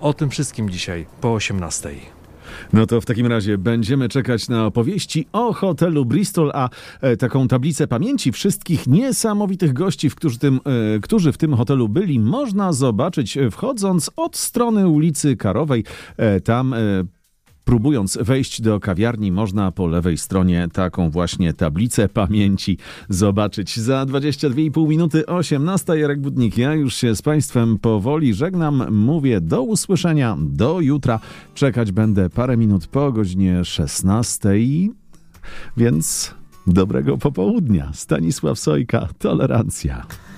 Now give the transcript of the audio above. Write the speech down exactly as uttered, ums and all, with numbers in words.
O tym wszystkim dzisiaj po osiemnastej. No to w takim razie będziemy czekać na opowieści o hotelu Bristol, a e, taką tablicę pamięci wszystkich niesamowitych gości, w którzy, tym, e, którzy w tym hotelu byli, można zobaczyć wchodząc od strony ulicy Karowej. E, tam e, próbując wejść do kawiarni, można po lewej stronie taką właśnie tablicę pamięci zobaczyć. Za dwadzieścia dwie i pół minuty osiemnasta. Jarek Budnik. Ja już się z Państwem powoli żegnam. Mówię do usłyszenia, do jutra. Czekać będę parę minut po godzinie szesnastej. Więc dobrego popołudnia. Stanisław Sojka, Tolerancja.